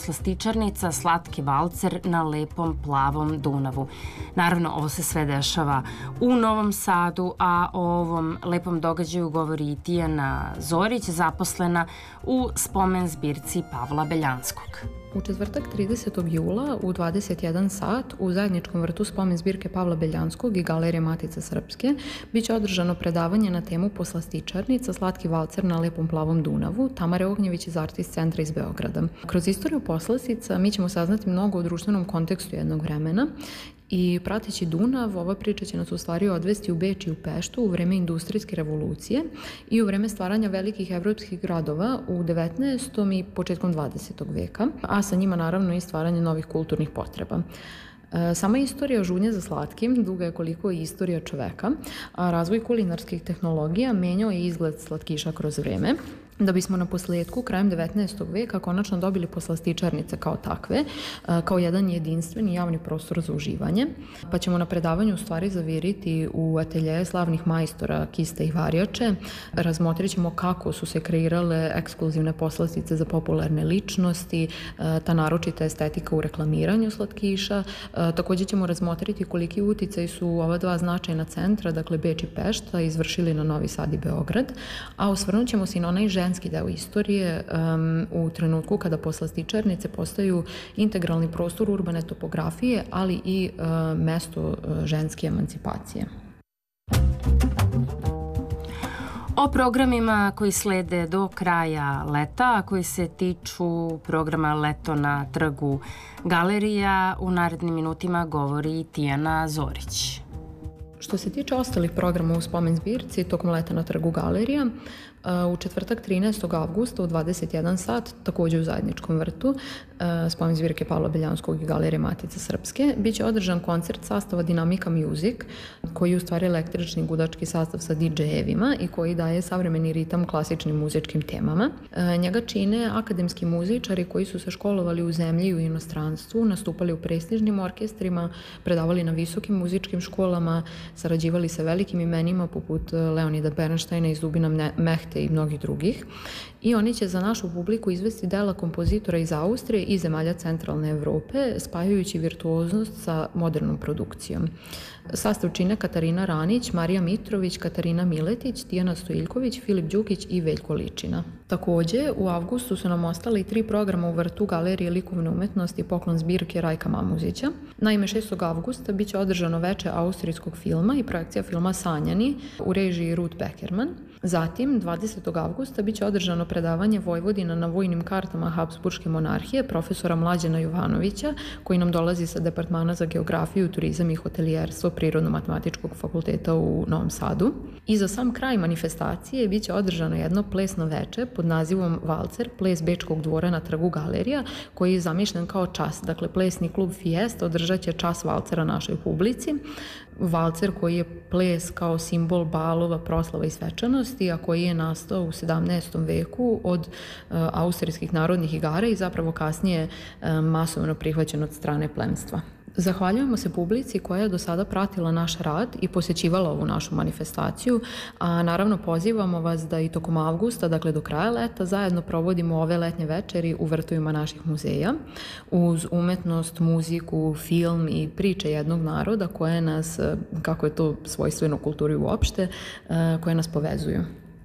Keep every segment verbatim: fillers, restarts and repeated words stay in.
poslastičarnica Slatki valcer na lepom plavom Dunavu. Naravno, ovo se sve dešava u Novom Sadu, a o ovom lepom događaju govori i Tijana Zorić, zaposlena u spomen zbirci Pavla Beljanskog. U četvrtak tridesetog jula u dvadeset jedan sat u zajedničkom vrtu spomen zbirke Pavla Beljanskog i Galerije Matice Srpske biće održano predavanje na temu poslastičarnica Slatki valcer na lepom plavom Dunavu Tamare Ognjević iz Artist centra iz Beograda. Kroz istoriju poslastica mi ćemo saznati mnogo o društvenom kontekstu jednog vremena i prateći Dunav, ova priča će nas u stvari odvesti u Beč i u Peštu u vreme industrijske revolucije i u vreme stvaranja velikih evropskih gradova u devetnaestom i početkom dvadesetog veka, a sa njima naravno i stvaranje novih kulturnih potreba. Sama istorija žudnje za slatkim duga je koliko i istorija čoveka, a razvoj kulinarskih tehnologija menjao je izgled slatkiša kroz vreme, da bismo na posledku krajem devetnaestog veka konačno dobili poslastičarnice kao takve, kao jedan jedinstveni javni prostor za uživanje, pa ćemo na predavanju u stvari zaviriti u ateljeje slavnih majstora Kista i Varjače, razmotrit ćemo kako su se kreirale ekskluzivne poslastice za popularne ličnosti, ta naročita estetika u reklamiranju slatkiša. Takođe ćemo razmotriti koliki uticaj su ova dva značajna centra, dakle Beč i Pešta, izvršili na Novi Sad i Beograd, a osvrnut ćemo se i na onaj ženski deo istorije um, u trenutku kada poslastičarnice postaju integralni prostor urbane topografije, ali i uh, mesto uh, ženske emancipacije. O programima koji slede do kraja leta, a koji se tiču programa Leto na trgu Galerija, u narednim minutima govori Tijana Zorić. Što se tiče ostalih programa u spomen zbirci tokom Leta na trgu Galerija, u četvrtak trinaestog avgusta u dvadeset jedan sat, takođe u zajedničkom vrtu spomen zbirke Pavla Beljanskog i Galerije Matice Srpske, biće održan koncert sastava Dinamika Music, koji je u stvari električni gudački sastav sa didžejevima i koji daje savremeni ritam klasičnim muzičkim temama. Njega čine akademski muzičari koji su se školovali u zemlji i u inostranstvu, nastupali u prestižnim orkestrima, predavali na visokim muzičkim školama, sarađivali sa velikim imenima poput Leonida Bernštajna i Zubina Mehte i mnogih drugih. I oni će za našu publiku izvesti dela kompozitora iz Austrije i zemalja centralne Evrope, spajajući virtuoznost sa modernom produkcijom. Sastav čine Katarina Ranić, Marija Mitrović, Katarina Miletić, Tijana Stojiljković, Filip Đukić i Veljko Ličina. Takođe, u avgustu su nam ostali tri programa u vrtu Galerije likovne umetnosti Poklon zbirke Rajka Mamuzića. Naime, šestog avgusta biće održano veče austrijskog filma i projekcija filma Sanjani u režiji Ruth Beckerman. Zatim, dvadesetog avgusta biće održano predavanje Vojvodina na vojnim kartama Habsburške monarhije profesora Mlađana Jovanovića, koji nam dolazi sa Departmana za geografiju, turizam i hotelijerstvo Prirodno-matematičkog fakulteta u Novom Sadu. I za sam kraj manifestacije biće održano jedno plesno veče pod nazivom Valcer, ples Bečkog dvora na trgu Galerija, koji je zamišljen kao čas. Dakle, plesni klub Fiesta održat će čas valcera našoj publici. Valcer koji je ples kao simbol balova, proslava i svečanosti, a koji je nastao u sedamnaestom veku od uh, austrijskih narodnih igara i zapravo kasnije uh, masovno prihvaćen od strane plemstva. Zahvaljujemo se publici koja je do sada pratila naš rad i posjećivala ovu našu manifestaciju, a naravno pozivamo vas da i tokom avgusta, dakle do kraja leta, zajedno provodimo ove letnje večeri u vrtovima naših muzeja, uz umetnost, muziku, film i priče jednog naroda koje nas, kako je to svojstveno kulturi uopšte, koje nas povezuju.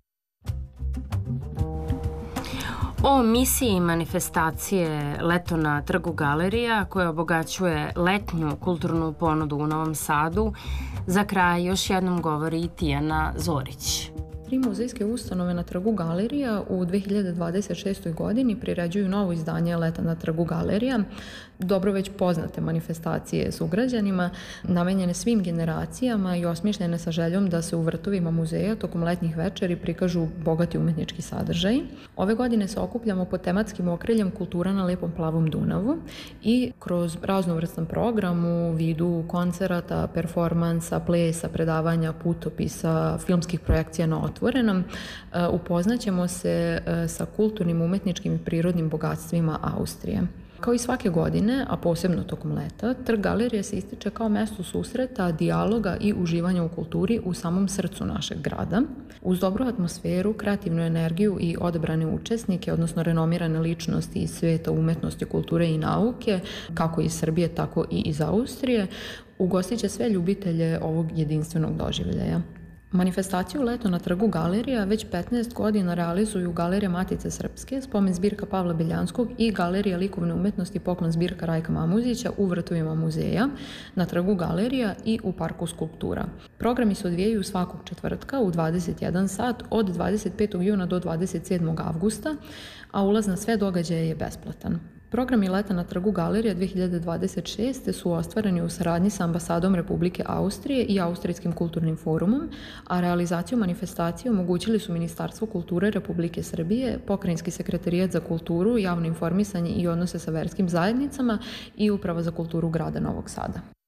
O misiji manifestacije Leto na trgu Galerija, koja obogaćuje letnju kulturnu ponudu u Novom Sadu, za kraj još jednom govori Tijana Zorić. Tri muzejske ustanove na trgu Galerija u dve hiljade dvadeset šestoj godini priređuju novo izdanje Leta na trgu Galerija, dobro već poznate manifestacije s ugrađanima, namenjene svim generacijama i osmišljene sa željom da se u vrtovima muzeja tokom letnjih večeri prikažu bogati umetnički sadržaj. Ove godine se okupljamo pod tematskim okriljem Kultura na lepom plavom Dunavu i kroz raznovrstan program u vidu koncerata, performansa, plesa, predavanja, putopisa, filmskih projekcija na otvorenom, upoznaćemo se sa kulturnim, umetničkim i prirodnim bogatstvima Austrije. Kao i svake godine, a posebno tokom leta, Trg galerije se ističe kao mesto susreta, dijaloga i uživanja u kulturi u samom srcu našeg grada. Uz dobru atmosferu, kreativnu energiju i odabrane učesnike, odnosno renomirane ličnosti iz sveta umetnosti, kulture i nauke, kako iz Srbije, tako i iz Austrije, ugostit će sve ljubitelje ovog jedinstvenog doživljaja. Manifestaciju Leto na Trgu galerija već petnaest godina realizuju Galerija Matice Srpske, spomen zbirka Pavla Beljanskog i Galerija likovne umetnosti Poklon zbirka Rajka Mamuzića u vrtovima muzeja, na Trgu galerija i u Parku skulptura. Programi se odvijaju svakog četvrtka u dvadeset jedan sat od dvadeset petog juna do dvadeset sedmog avgusta, a ulaz na sve događaje je besplatan. Programi Leta na Trgu galerija dve hiljade dvadeset šeste. su ostvareni u saradnji sa ambasadom Republike Austrije i Austrijskim kulturnim forumom, a realizaciju manifestacije omogućili su Ministarstvo kulture Republike Srbije, Pokrajinski sekretarijat za kulturu, javno informisanje i odnose sa verskim zajednicama i Uprava za kulturu grada Novog Sada.